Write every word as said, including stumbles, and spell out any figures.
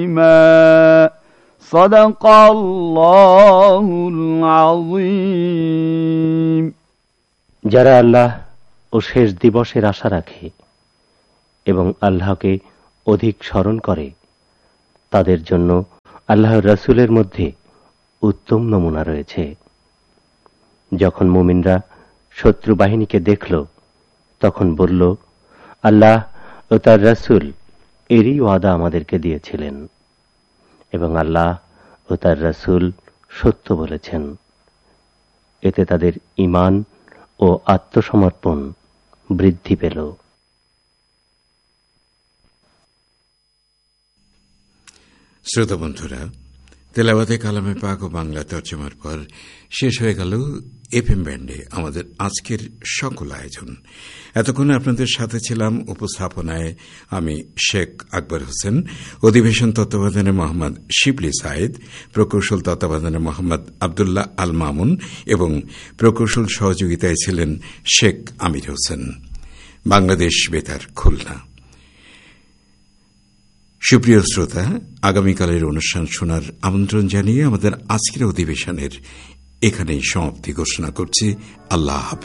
সাদাকাল্লাহুল আযীম। যারা আল্লাহ ও শেষ দিবসের আশা রাখে এবং আল্লাহকে অধিক স্মরণ করে, তাদের জন্য আল্লাহর রাসূলের মধ্যে উত্তম নমুনা রয়েছে। যখন মুমিনরা শত্রু বাহিনীকে দেখল, তখন বলল, আল্লাহ ও তার রাসূল এরই ওয়াদা আমাদেরকে দিয়েছিলেন, এবং আল্লাহ ও তার রাসূল সত্য বলেছেন। এতে তাদের ঈমান ও আত্মসমর্পণ বৃদ্ধি পেল। শ্রোতা বন্ধুরা, তেলাওয়াতে কালামে পাক ও বাংলা তর্জমার পর শেষ হয়ে গেল এফএম ব্যান্ডে আমাদের আজকের সকল আয়োজন। এতক্ষণ আপনাদের সাথে ছিলাম উপস্থাপনায় আমি শেখ আকবর হোসেন, অধিবেশন তত্ত্বাবধানে মোহাম্মদ শিবলি সাইদ, প্রকৌশল তত্ত্বাবধানে মোহাম্মদ আবদুল্লাহ আল মামুন এবং প্রকৌশল সহযোগিতায় ছিলেন শেখ আমির হোসেন। বাংলাদেশ বেতার, খুলনা। সুপ্রিয় শ্রোতা, আগামীকালের অনুষ্ঠান শোনার আমন্ত্রণ জানিয়ে আমাদের আজকের অধিবেশনের এখানেই সমাপ্তি ঘোষণা করছি। আল্লাহ হাফেজ।